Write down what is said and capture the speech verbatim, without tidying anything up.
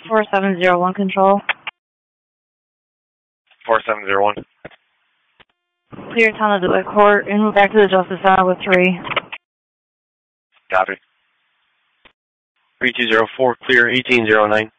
four seven zero one control. four seven zero one. Clear town of the court and move back to the Justice Center with three. Copy. three two zero four, clear eighteen zero nine.